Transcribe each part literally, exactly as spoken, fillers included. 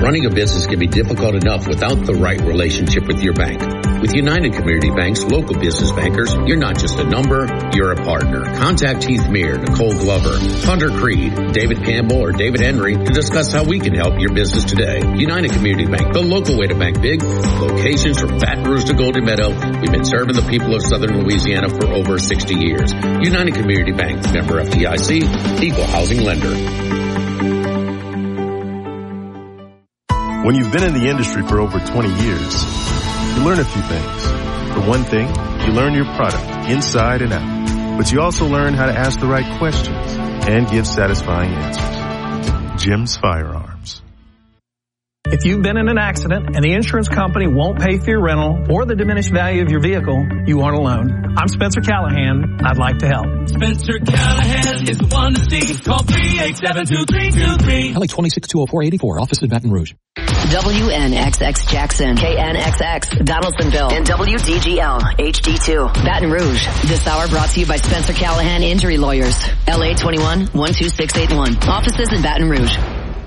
Running a business can be difficult enough without the right relationship with your bank. With United Community Bank's local business bankers, you're not just a number, you're a partner. Contact Heath Meir, Nicole Glover, Hunter Creed, David Campbell, or David Henry to discuss how we can help your business today. United Community Bank, the local way to bank big. Locations from Baton Rouge to Golden Meadow. We've been serving the people of Southern Louisiana for over sixty years. United Community Bank, member F D I C, equal housing lender. When you've been in the industry for over twenty years, you learn a few things. For one thing, you learn your product inside and out. But you also learn how to ask the right questions and give satisfying answers. Jim's Firearms. If you've been in an accident and the insurance company won't pay for your rental or the diminished value of your vehicle, you aren't alone. I'm Spencer Callahan. I'd like to help. Spencer Callahan is the one to see. Call three eight seven, two three two three. L A twenty-six two oh four eighty-four, office in Baton Rouge. W N X X Jackson, K N X X Donaldsonville, and W D G L H D two Baton Rouge. This hour brought to you by Spencer Callahan Injury Lawyers. L A twenty-one, one two six eight one. Offices in Baton Rouge.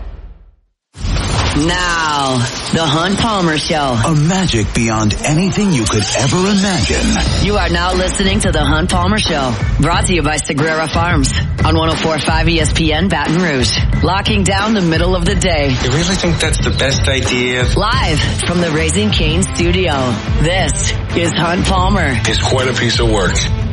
Now, the Hunt Palmer Show. A magic beyond anything you could ever imagine. You are now listening to the Hunt Palmer Show. Brought to you by Sagrera Farms on one oh four point five E S P N Baton Rouge. Locking down the middle of the day. You really think that's the best idea? Live from the Raising Cane studio. This is Hunt Palmer. It's quite a piece of work.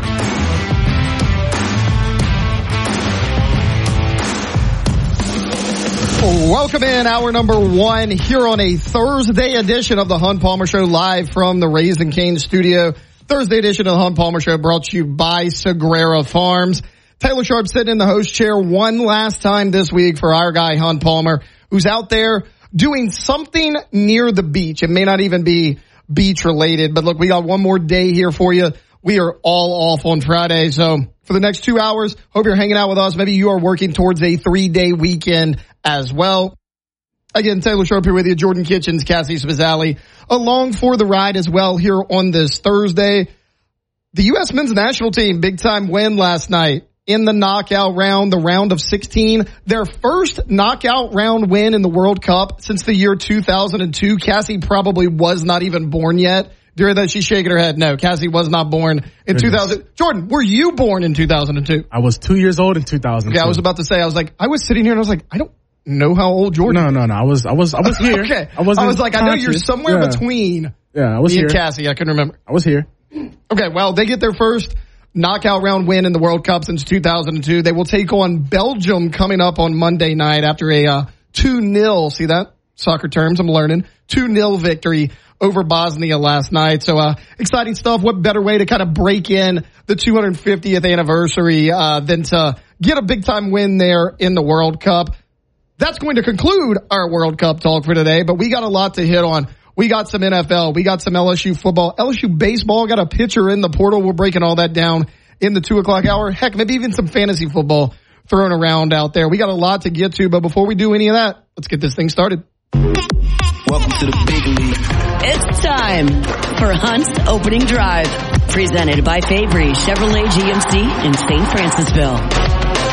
Welcome in hour number one here on a Thursday edition of the Hunt Palmer Show, live from the Raising Cane studio. Thursday edition of the Hunt Palmer Show brought to you by Sagrera Farms. Taylor Sharp sitting in the host chair one last time this week for our guy Hunt Palmer, who's out there doing something near the beach. It may not even be beach related, but look, we got one more day here for you. We are all off on Friday, so for the next two hours, hope you're hanging out with us. Maybe you are working towards a three-day weekend as well. Again, Taylor Sharp here with you, Jordan Kitchens, Cassie Spazzali, along for the ride as well here on this Thursday. The U S men's national team, big-time win last night in the knockout round, the round of sixteen. Their first knockout round win in the World Cup since the year two thousand two. Cassie probably was not even born yet. During that, she's shaking her head. No, Cassie was not born in two thousand. Jordan, were you born in two thousand two? I was two years old in two thousand two. Okay, I was about to say, I was like, I was sitting here and I was like, I don't know how old Jordan No, no, no. I was, I was, I was here. Okay. I, wasn't I was like, conscious. I know you're somewhere yeah. between yeah, I was me here. and Cassie. I couldn't remember. I was here. Okay, well, they get their first knockout round win in the World Cup since two thousand two. They will take on Belgium coming up on Monday night after a uh, two nil. See that? Soccer terms I'm learning. two nil victory over Bosnia last night. So, uh, exciting stuff. What better way to kind of break in the two hundred fiftieth anniversary, uh, than to get a big time win there in the World Cup. That's going to conclude our World Cup talk for today, but we got a lot to hit on. We got some N F L. We got some L S U football. L S U baseball got a pitcher in the portal. We're breaking all that down in the two o'clock hour. Heck, maybe even some fantasy football thrown around out there. We got a lot to get to, but before we do any of that, let's get this thing started. Welcome to the big league. It's time for Hunt's Opening Drive, presented by Fabry Chevrolet G M C in Saint Francisville.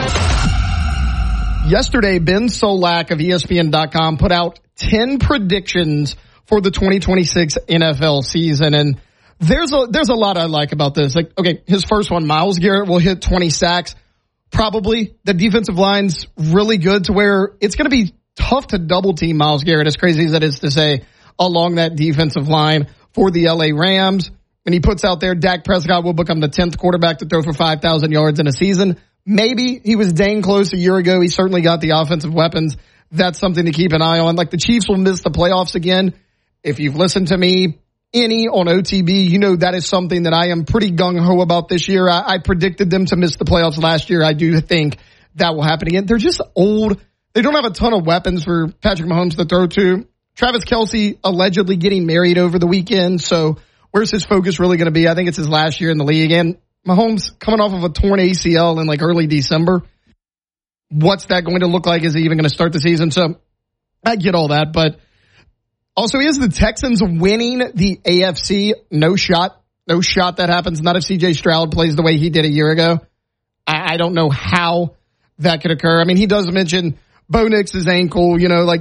Yesterday, Ben Solak of E S P N dot com put out ten predictions for the twenty twenty-six N F L season, and there's a there's a lot I like about this. Like, okay, his first one, Myles Garrett will hit twenty sacks. Probably the defensive line's really good to where it's going to be tough to double team Myles Garrett, as crazy as that is to say, along that defensive line for the L A Rams. And he puts out there, Dak Prescott will become the tenth quarterback to throw for five thousand yards in a season. Maybe he was dang close a year ago. He certainly got the offensive weapons. That's something to keep an eye on. Like, the Chiefs will miss the playoffs again. If you've listened to me any on O T B, you know that is something that I am pretty gung-ho about this year. I, I predicted them to miss the playoffs last year. I do think that will happen again. They're just old. They don't have a ton of weapons for Patrick Mahomes to throw to. Travis Kelce allegedly getting married over the weekend. So where's his focus really going to be? I think it's his last year in the league. And Mahomes coming off of a torn A C L in like early December. What's that going to look like? Is he even going to start the season? So I get all that. But also, is the Texans winning the A F C? No shot. No shot that happens. Not if C J Stroud plays the way he did a year ago. I, I don't know how that could occur. I mean, he does mention Bo Nix's ankle, you know, like